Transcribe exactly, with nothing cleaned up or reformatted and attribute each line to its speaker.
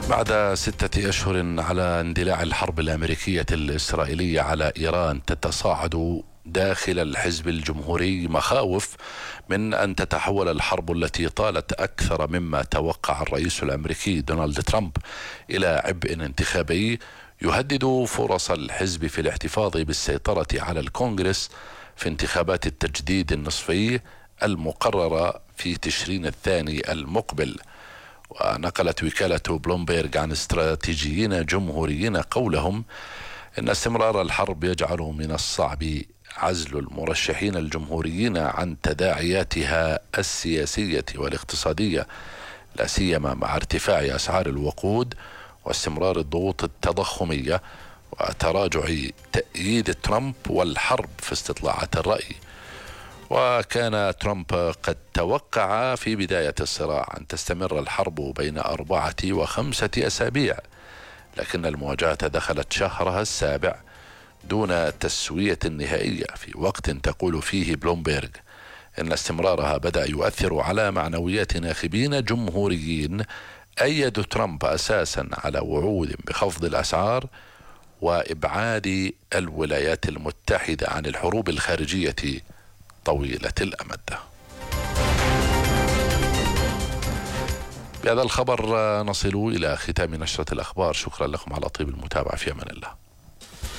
Speaker 1: بعد ستة أشهر على اندلاع الحرب الأمريكية الإسرائيلية على إيران، تتصاعد داخل الحزب الجمهوري مخاوف من أن تتحول الحرب التي طالت أكثر مما توقع الرئيس الأمريكي دونالد ترامب إلى عبء انتخابي يهدد فرص الحزب في الاحتفاظ بالسيطرة على الكونغرس في انتخابات التجديد النصفي المقررة في تشرين الثاني المقبل. ونقلت وكالة بلومبيرغ عن استراتيجيين جمهوريين قولهم إن استمرار الحرب يجعل من الصعب عزل المرشحين الجمهوريين عن تداعياتها السياسية والاقتصادية، لا سيما مع ارتفاع أسعار الوقود واستمرار الضغوط التضخمية وتراجع تأييد ترامب والحرب في استطلاعات الرأي. وكان ترامب قد توقع في بداية الصراع أن تستمر الحرب بين أربعة وخمسة أسابيع، لكن المواجهة دخلت شهرها السابع دون تسوية نهائية، في وقت تقول فيه بلومبيرغ إن استمرارها بدأ يؤثر على معنويات ناخبين جمهوريين أيدوا ترامب أساسا على وعود بخفض الأسعار وإبعاد الولايات المتحدة عن الحروب الخارجية طويلة الأمد. بهذا الخبر نصل إلى ختام نشرة الأخبار. شكرا لكم على طيب المتابعة، في أمان الله.